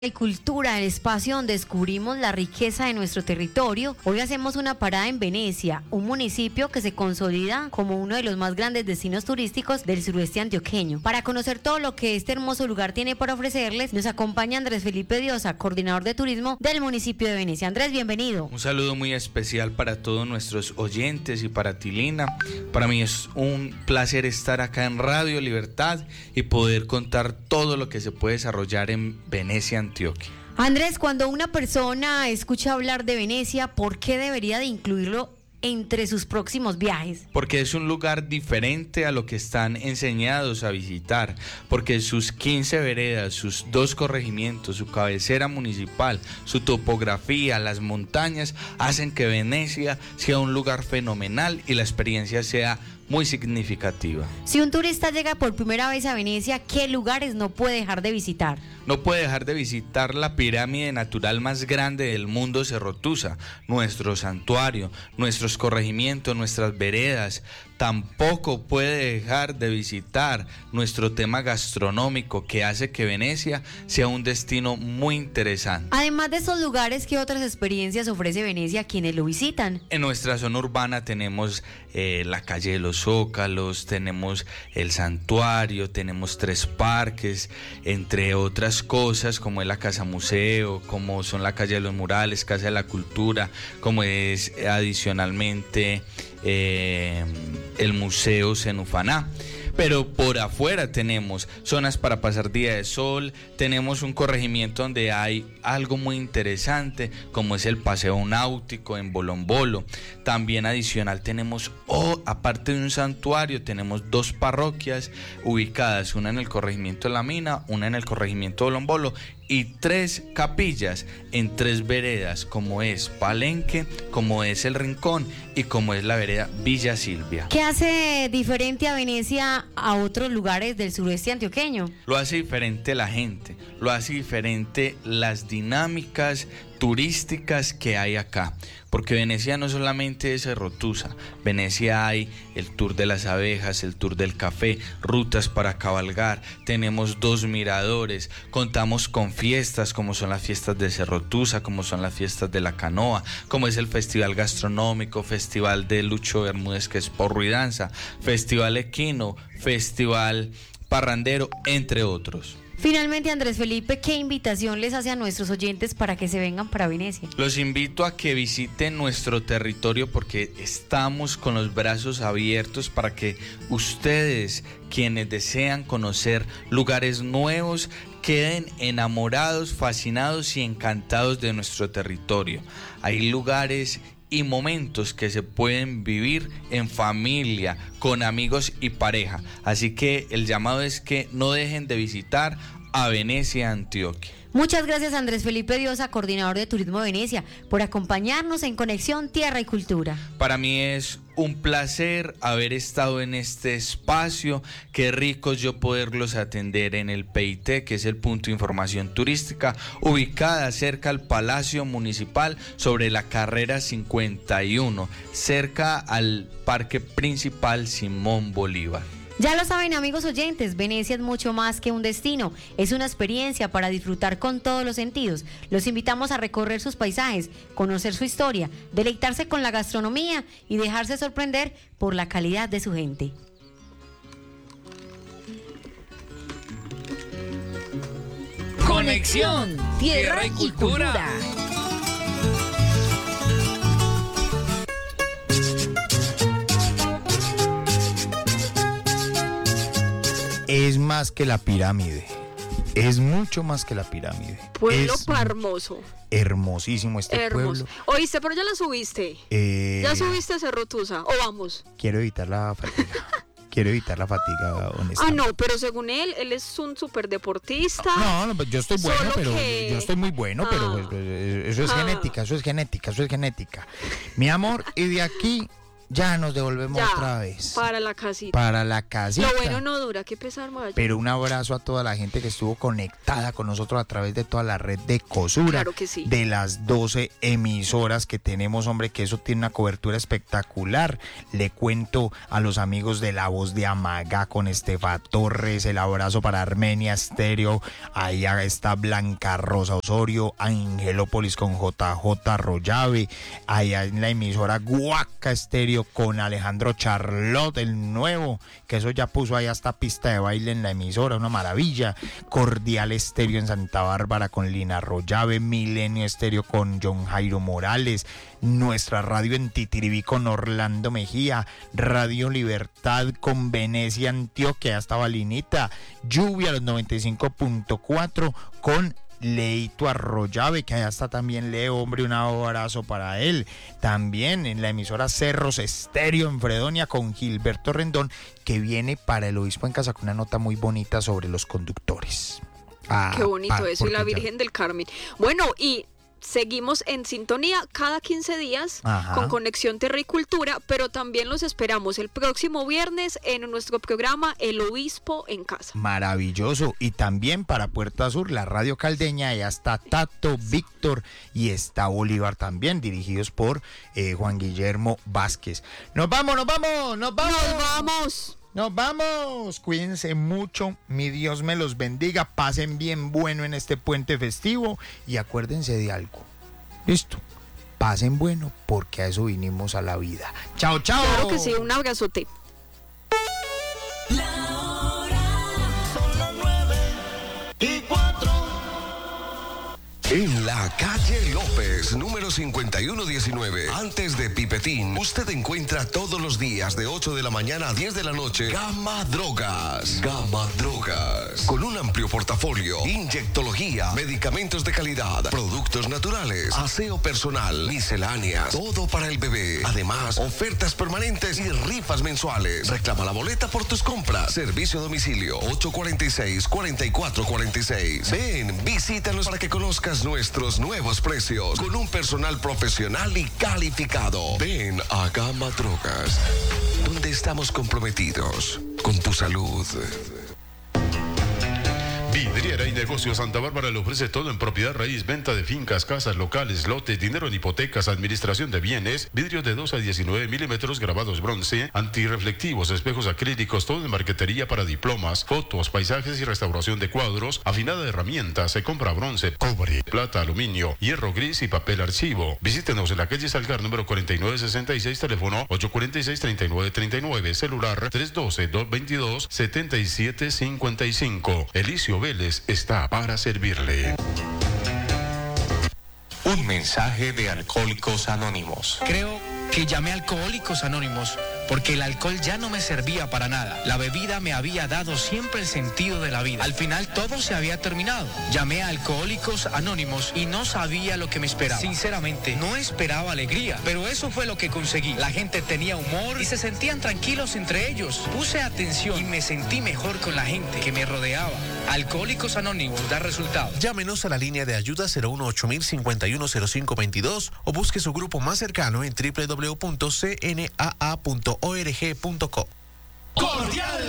Y cultura, el espacio donde descubrimos la riqueza de nuestro territorio. Hoy hacemos una parada en Venecia, un municipio que se consolida como uno de los más grandes destinos turísticos del sureste antioqueño. Para conocer todo lo que este hermoso lugar tiene para ofrecerles, nos acompaña Andrés Felipe Diosa, coordinador de turismo del municipio de Venecia. Andrés, bienvenido. Un saludo muy especial para todos nuestros oyentes y para ti, Lina. Para mí es un placer estar acá en Radio Libertad y poder contar todo lo que se puede desarrollar en Venecia, Antioquia. Andrés, cuando una persona escucha hablar de Venecia, ¿por qué debería de incluirlo entre sus próximos viajes? Porque es un lugar diferente a lo que están enseñados a visitar, porque sus 15 veredas, sus 2 corregimientos, su cabecera municipal, su topografía, las montañas, hacen que Venecia sea un lugar fenomenal y la experiencia sea muy significativa. Si un turista llega por primera vez a Venecia, ¿qué lugares no puede dejar de visitar? No puede dejar de visitar la pirámide natural más grande del mundo, Cerro Tusa, nuestro santuario, nuestros corregimientos, nuestras veredas. Tampoco puede dejar de visitar nuestro tema gastronómico, que hace que Venecia sea un destino muy interesante. Además de esos lugares, ¿qué otras experiencias ofrece Venecia a quienes lo visitan? En nuestra zona urbana tenemos la calle de los Zócalos, tenemos el santuario, tenemos 3 parques, entre otras cosas, como es la Casa Museo, como son la calle de los Murales, Casa de la Cultura, como es adicionalmente el Museo Senufaná. Pero por afuera tenemos zonas para pasar día de sol, tenemos un corregimiento donde hay algo muy interesante, como es el paseo náutico en Bolombolo. También adicional tenemos, aparte de un santuario, tenemos 2 parroquias ubicadas, una en el corregimiento de La Mina, una en el corregimiento de Bolombolo, y 3 capillas en 3 veredas, como es Palenque, como es El Rincón y como es la vereda Villa Silvia. ¿Qué hace diferente a Venecia a otros lugares del sureste antioqueño? Lo hace diferente la gente, lo hace diferente las dinámicas turísticas que hay acá, porque Venecia no solamente es Cerro Tusa, Venecia hay el tour de las abejas, el tour del café, rutas para cabalgar, tenemos 2 miradores, contamos con fiestas como son las fiestas de Cerro Tusa, como son las fiestas de la canoa, como es el festival gastronómico, festival de Lucho Bermúdez, que es porro y danza, festival equino, festival parrandero, entre otros. Finalmente, Andrés Felipe, ¿qué invitación les hace a nuestros oyentes para que se vengan para Venecia? Los invito a que visiten nuestro territorio porque estamos con los brazos abiertos para que ustedes, quienes desean conocer lugares nuevos, queden enamorados, fascinados y encantados de nuestro territorio. Hay lugares y momentos que se pueden vivir en familia, con amigos y pareja. Así que el llamado es que no dejen de visitar a Venecia, Antioquia. Muchas gracias, Andrés Felipe Diosa, coordinador de Turismo de Venecia, por acompañarnos en Conexión Tierra y Cultura. Para mí es un placer haber estado en este espacio. Qué rico yo poderlos atender en el PIT, que es el punto de información turística, ubicada cerca al Palacio Municipal, sobre la carrera 51, cerca al Parque Principal Simón Bolívar. Ya lo saben, amigos oyentes, Venecia es mucho más que un destino, es una experiencia para disfrutar con todos los sentidos. Los invitamos a recorrer sus paisajes, conocer su historia, deleitarse con la gastronomía y dejarse sorprender por la calidad de su gente. Conexión Tierra y Cultura. Es más que la pirámide, es mucho más que la pirámide. Pueblo hermoso. Hermosísimo este Hermoso. pueblo. ¿Oíste? Pero ya la subiste. ¿Ya subiste a Cerro Tusa? ¿O vamos? Quiero evitar la fatiga. Honestamente. No, pero según él es un súper deportista. No, pues yo estoy bueno, pero yo estoy muy bueno, pero eso es genética. Mi amor, y de aquí Ya nos devolvemos Ya, otra vez. para la casita. Para la casita. Lo bueno no dura, qué pesar, Maya. Pero un abrazo a toda la gente que estuvo conectada con nosotros a través de toda la red de Cosura. Claro que sí. De las 12 emisoras que tenemos, hombre, que eso tiene una cobertura espectacular. Le cuento a los amigos de La Voz de Amagá con Estefa Torres, el abrazo para Armenia Estéreo. Allá está Blanca Rosa Osorio, Angelópolis con JJ Rollave. Allá en la emisora Guaca Estéreo con Alejandro Charlotte, el nuevo, que eso ya puso ahí hasta pista de baile en la emisora, una maravilla. Cordial Estéreo en Santa Bárbara con Lina Rollave, Milenio Estéreo con John Jairo Morales, nuestra radio en Titiribí con Orlando Mejía, Radio Libertad con Venecia Antioquia, hasta Balinita, Lluvia los 95.4 con Leito Arroyave, que allá está también Leo, hombre, un abrazo para él. También en la emisora Cerros Estéreo en Fredonia con Gilberto Rendón, que viene para el obispo en casa con una nota muy bonita sobre los conductores. Qué bonito eso, y la Virgen del Carmen. Bueno, y seguimos en sintonía cada 15 días con Conexión Terricultura, pero también los esperamos el próximo viernes en nuestro programa El Obispo en Casa. Maravilloso. Y también para Puerta Sur, la Radio Caldeña, allá está Tato, Víctor y está Bolívar también, dirigidos por Juan Guillermo Vázquez. ¡Nos vamos, nos vamos, nos vamos! ¡Nos vamos! Nos vamos, cuídense mucho, mi Dios me los bendiga, pasen bien bueno en este puente festivo y acuérdense de algo, listo, pasen bueno porque a eso vinimos a la vida. Chao, chao. Claro que sí, un abrazote. En la calle López, número 5119, antes de Pipetín, usted encuentra todos los días de 8 de la mañana a 10 de la noche Gama Drogas. Gama Drogas. Con un amplio portafolio, inyectología, medicamentos de calidad, productos naturales, aseo personal, miscelánea, todo para el bebé. Además, ofertas permanentes y rifas mensuales. Reclama la boleta por tus compras. Servicio a domicilio 846-4446. Ven, visítanos para que conozcas nuestros nuevos precios con un personal profesional y calificado. Ven a Gama Drogas, donde estamos comprometidos con tu salud. Vidriera y Negocios Santa Bárbara le ofrece todo en propiedad raíz, venta de fincas, casas, locales, lotes, dinero en hipotecas, administración de bienes, vidrios de 2 a 19 milímetros, grabados bronce, antirreflectivos, espejos acrílicos, todo en marquetería para diplomas, fotos, paisajes y restauración de cuadros, afinada de herramientas, se compra bronce, cobre, plata, aluminio, hierro gris y papel archivo. Visítenos en la calle Salgar, número 4966, teléfono 846-3939, celular 312-222-7755. Elicio Vélez está para servirle. Un mensaje de Alcohólicos Anónimos. Creo que llamé a Alcohólicos Anónimos porque el alcohol ya no me servía para nada. La bebida me había dado siempre el sentido de la vida. Al final todo se había terminado. Llamé a Alcohólicos Anónimos y no sabía lo que me esperaba. Sinceramente, no esperaba alegría, pero eso fue lo que conseguí. La gente tenía humor y se sentían tranquilos entre ellos. Puse atención y me sentí mejor con la gente que me rodeaba. Alcohólicos Anónimos da resultados. Llámenos a la línea de ayuda 018-051-0522 o busque su grupo más cercano en www.cnaa.org.co. Cordial